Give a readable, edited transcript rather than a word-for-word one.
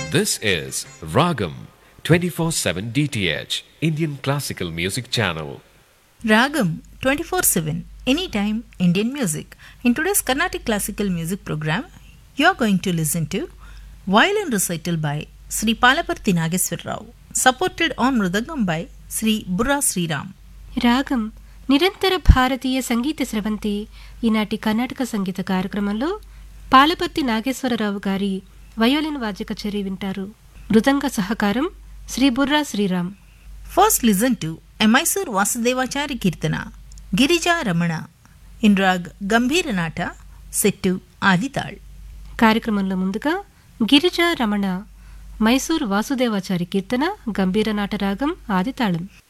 This is Ragam 24/7 DTH Indian Classical Music Channel. Ragam 24/7 Anytime Indian Music. In today's Carnatic Classical Music program, you are going to listen to violin recital by Sri Palaparthi Nageswar Rao, supported on Mridangam by Sri Burra Sriram. రాగం నిరంతర భారతీయ సంగీత స్రవంతి ఈనాటి కర్ణాటక సంగీత కార్యక్రమంలో పాలపర్తి నాగేశ్వరరావు గారి violin వాద్య కచేరీ వింటారు. మృదంగ సహకారం Shri Borra Sriram. First listen to a Mysore Vasudevachari Kirtana, Girija Ramana, in rag Gambhira Nata, set to Adital. కార్యక్రమంలో ముందుగా గిరిజా రమణ మైసూర్ వాసుదేవాచారి కీర్తన గంభీర నాట రాగం ఆదితాళం.